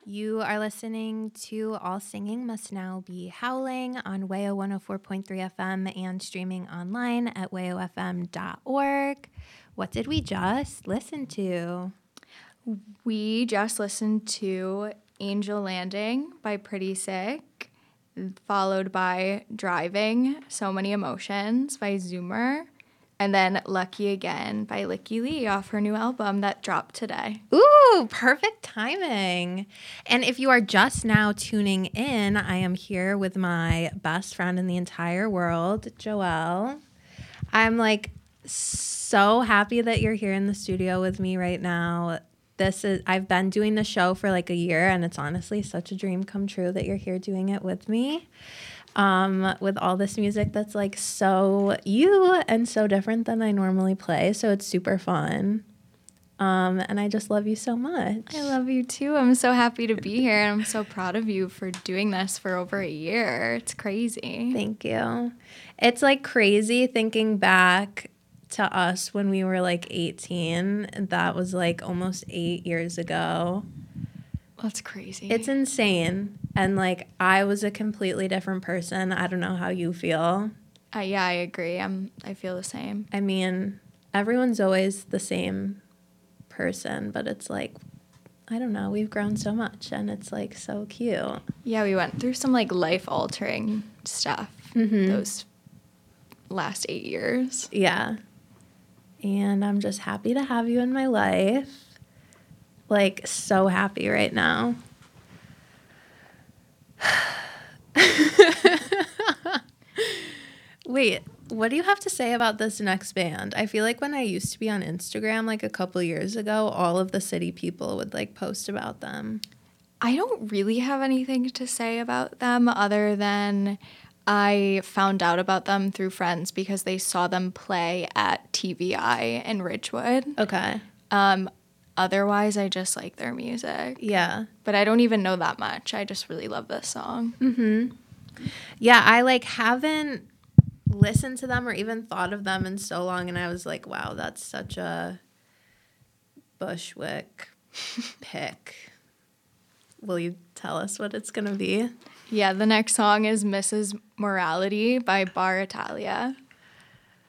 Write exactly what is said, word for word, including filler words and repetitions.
You are listening to All Singing Must Now Be Howling on W A O one oh four point three F M and streaming online at W A O F M dot org. What did we just listen to? We just listened to Angel Landing by Pretty Sick, followed by Driving, So Many Emotions by Zoomer, and then Lucky Again by Licky Lee off her new album that dropped today. Ooh, perfect timing. And if you are just now tuning in, I am here with my best friend in the entire world, Joelle. I'm like so happy that you're here in the studio with me right now. This is I've been doing the show for like a year, and it's honestly such a dream come true that you're here doing it with me. Um, with all this music that's like so you and so different than I normally play. So it's super fun. Um, and I just love you so much. I love you too. I'm so happy to be here, and I'm so proud of you for doing this for over a year. It's crazy. Thank you. It's like crazy thinking back to us when we were like eighteen. That was like almost eight years ago. That's crazy. It's insane. And like I was a completely different person. I don't know how you feel. Uh, yeah, I agree. I'm. I feel the same. I mean, everyone's always the same person, but it's like, I don't know, we've grown so much, and it's like so cute. Yeah, we went through some like life-altering stuff Mm-hmm. those last eight years. Yeah. And I'm just happy to have you in my life. Like, so happy right now. Wait, what do you have to say about this next band? I feel like when I used to be on Instagram like a couple years ago, all of the city people would like post about them. I don't really have anything to say about them other than I found out about them through friends because they saw them play at T V I in Ridgewood. Okay. Um, otherwise, I just like their music. Yeah. But I don't even know that much. I just really love this song. Mm-hmm. Yeah, I like haven't listened to them or even thought of them in so long, and I was like, wow, that's such a Bushwick pick. Will you tell us what it's gonna be? Yeah, the next song is Missus Morality by Bar Italia.